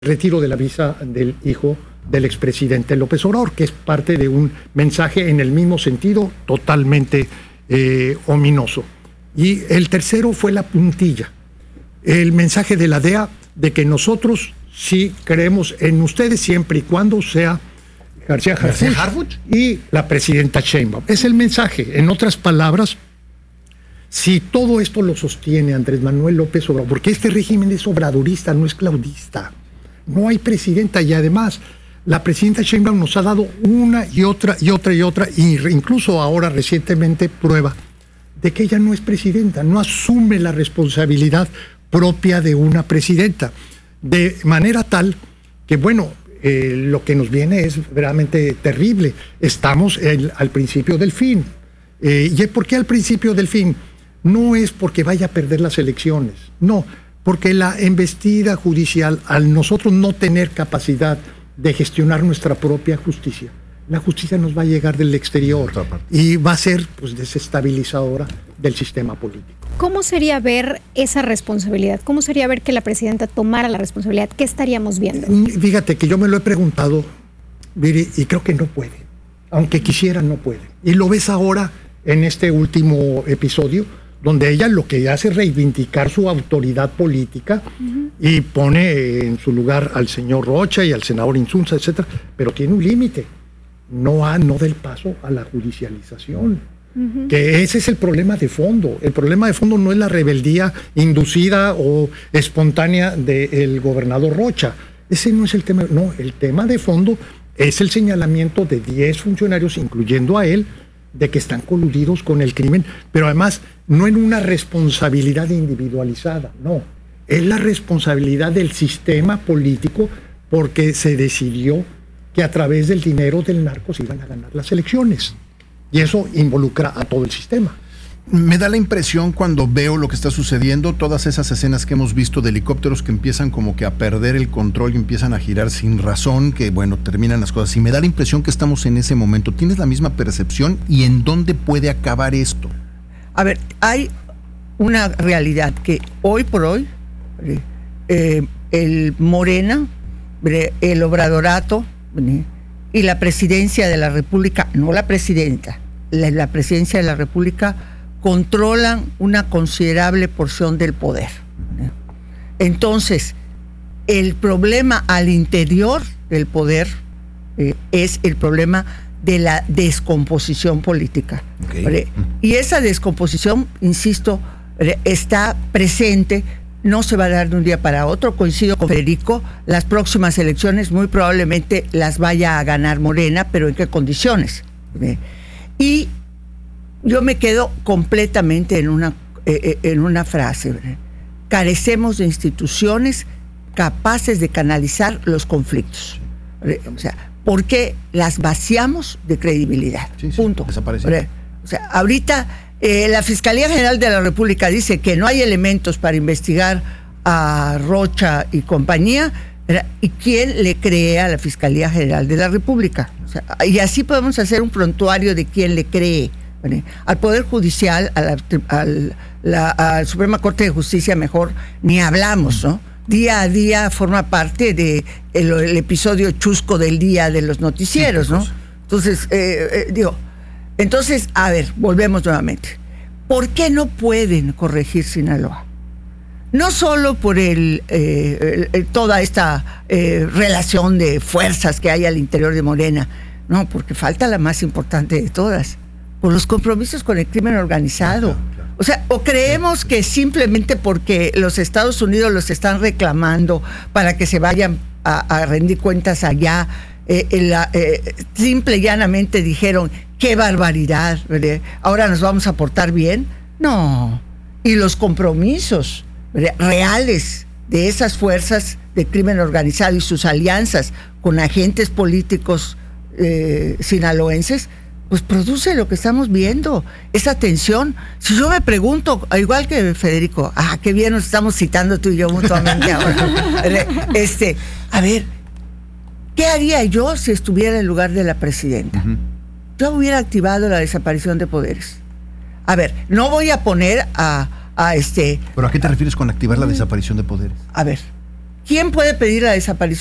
retiro de la visa del hijo del expresidente López Obrador, que es parte de un mensaje en el mismo sentido, totalmente ominoso. Y el tercero fue la puntilla, el mensaje de la DEA de que nosotros sí creemos en ustedes siempre y cuando sea García Harfuch y la presidenta Sheinbaum. Es el mensaje. En otras palabras, si todo esto lo sostiene Andrés Manuel López Obrador, porque este régimen es obradorista, no es claudista, no hay presidenta, y además la presidenta Sheinbaum nos ha dado una y otra, y incluso ahora recientemente prueba de que ella no es presidenta, no asume la responsabilidad propia de una presidenta, de manera tal que, bueno, lo que nos viene es realmente terrible. Estamos al principio del fin. ¿Y por qué al principio del fin? No es porque vaya a perder las elecciones, no, porque la embestida judicial, al nosotros no tener capacidad de gestionar nuestra propia justicia, la justicia nos va a llegar del exterior y va a ser, pues, desestabilizadora del sistema político. ¿Cómo sería ver esa responsabilidad? ¿Cómo sería ver que la presidenta tomara la responsabilidad? ¿Qué estaríamos viendo? Fíjate que yo me lo he preguntado, Viri, y creo que no puede. Aunque quisiera, no puede. Y lo ves ahora en este último episodio, donde ella lo que hace es reivindicar su autoridad política y pone en su lugar al señor Rocha y al senador Insunza, etcétera, pero tiene un límite. No del paso a la judicialización. Que ese es el problema de fondo. El problema de fondo no es la rebeldía inducida o espontánea del gobernador Rocha. Ese no es el tema. No, el tema de fondo es el señalamiento de 10 funcionarios, incluyendo a él, de que están coludidos con el crimen, pero además no en una responsabilidad individualizada, no. Es la responsabilidad del sistema político, porque se decidió que a través del dinero del narco se iban a ganar las elecciones. Y eso involucra a todo el sistema. Me da la impresión, cuando veo lo que está sucediendo, todas esas escenas que hemos visto de helicópteros que empiezan como que a perder el control y empiezan a girar sin razón, que bueno, terminan las cosas. Y me da la impresión que estamos en ese momento. ¿Tienes la misma percepción? ¿Y en dónde puede acabar esto? A ver, hay una realidad que hoy por hoy el Morena, el Obradorato y la presidencia de la República, no la presidenta, la presidencia de la República, controlan una considerable porción del poder. Entonces, el problema al interior del poder es el problema de la descomposición política. Okay. Y esa descomposición, insisto, está presente, no se va a dar de un día para otro. Coincido con Federico, las próximas elecciones muy probablemente las vaya a ganar Morena, pero ¿en qué condiciones? Y yo me quedo completamente en una frase. Carecemos de instituciones capaces de canalizar los conflictos. O sea, porque las vaciamos de credibilidad. Sí, punto. Desaparecen. O sea, ahorita la Fiscalía General de la República dice que no hay elementos para investigar a Rocha y compañía. ¿Y quién le cree a la Fiscalía General de la República? O sea, y así podemos hacer un prontuario de quién le cree. Al Poder Judicial, a la Suprema Corte de Justicia, mejor ni hablamos, ¿no? Día a día forma parte de el episodio chusco del día de los noticieros, ¿no? Entonces, a ver, volvemos nuevamente. ¿Por qué no pueden corregir Sinaloa? No solo por toda esta relación de fuerzas que hay al interior de Morena, no, porque falta la más importante de todas, por los compromisos con el crimen organizado. O sea, o creemos que simplemente porque los Estados Unidos los están reclamando para que se vayan a rendir cuentas allá, simple y llanamente dijeron, ¡qué barbaridad! ¿verdad? Ahora nos vamos a portar bien. No. Y los compromisos, ¿verdad?, reales de esas fuerzas de crimen organizado y sus alianzas con agentes políticos sinaloenses, pues produce lo que estamos viendo, esa tensión. Si yo me pregunto, igual que Federico, qué bien nos estamos citando tú y yo mutuamente ahora. A ver, ¿qué haría yo si estuviera en lugar de la presidenta? Yo hubiera activado la desaparición de poderes. A ver, no voy a poner ¿Pero a qué te refieres con activar la desaparición de poderes? A ver, ¿Quién puede pedir la desaparición?